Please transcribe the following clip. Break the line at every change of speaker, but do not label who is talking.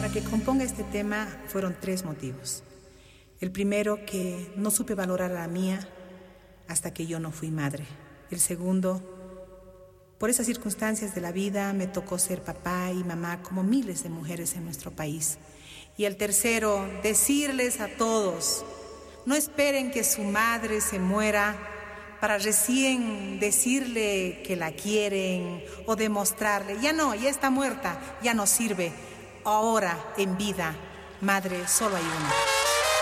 Para que componga este tema fueron 3 motivos. El primero, que no supe valorar a la mía hasta que yo no fui madre. El segundo, por esas circunstancias de la vida me tocó ser papá y mamá como miles de mujeres en nuestro país. Y el tercero, decirles a todos, no esperen que su madre se muera para recién decirle que la quieren o demostrarle, ya no, ya está muerta, ya no sirve. Ahora, en vida, madre solo hay una.